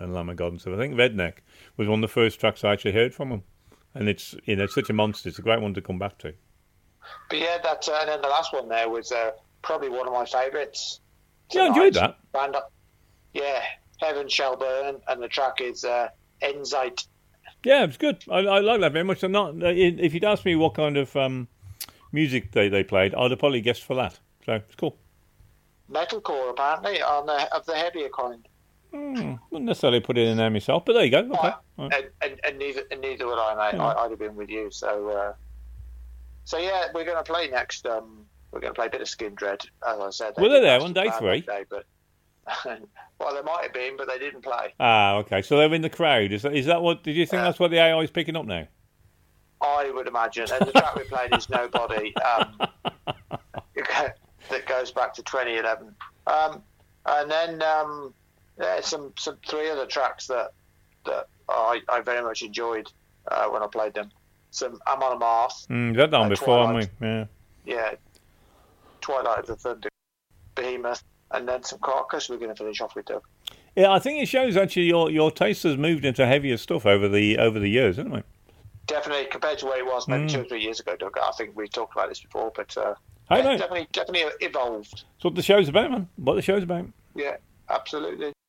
and Lamb of God and stuff. I think Redneck was one of the first tracks I actually heard from them. And it's such a monster. It's a great one to come back to. But yeah, and then the last one there was probably one of my favourites. Yeah, I enjoyed that. Band up, yeah, Heaven Shall Burn, and the track is Enzyte. Yeah, it was good. I like that very much. I'm not. If you'd asked me what kind of music they played, I'd have probably guessed for that. So it's cool. Metalcore, apparently, of the heavier kind. Wouldn't necessarily put it in there myself, but there you go. Okay. Right. And neither would I, mate. I'd have been with you. So yeah, we're going to play next. We're going to play a bit of Skin Dread, as I said. Were they there on day 3? Day, but well, they might have been, but they didn't play. Ah, okay. So they're in the crowd. Is that what? Did you think that's what the AI is picking up now? I would imagine. And the track we played is Nobody. That goes back to 2011. And then some 3 other tracks that I very much enjoyed when I played them. Some Amon Amarth. We've had that one before, haven't we? Yeah. Yeah. Twilight of the Thunder, Behemoth, and then some Carcass we're going to finish off with, Doug. Yeah, I think it shows actually your taste has moved into heavier stuff over the years, hasn't it? Definitely, compared to where it was maybe 2 or 3 years ago, Doug. I think we talked about this before, but definitely evolved. That's what the show's about, man. What the show's about. Yeah, absolutely.